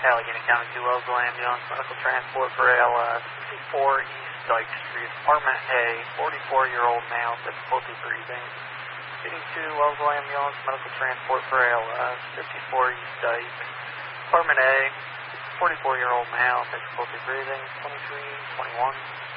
Allegheny County 2 Wellsville Ambulance, medical transport for ALS, 54 East Dyke Street, apartment A, 44-year-old male, difficulty breathing. Speeding to Wellsville Ambulance, medical transport for ALS, 54 East Dyke, apartment A, 44-year-old male, difficulty breathing, 2321.